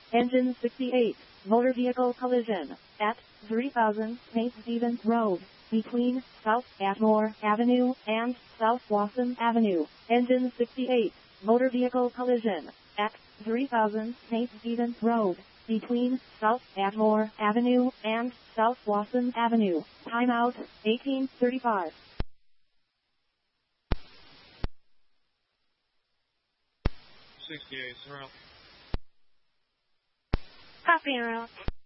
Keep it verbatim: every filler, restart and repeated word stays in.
Engine sixty-eight. Motor vehicle collision at three thousand Saint Stephen's Road, between South Atmore Avenue and South Wasson Avenue. Engine sixty-eight. Motor vehicle collision at three thousand Saint Stephen's Road, between South Atmore Avenue and South Wasson Avenue. Timeout, eighteen thirty-five. sixty-eight, surround. Copy, en route.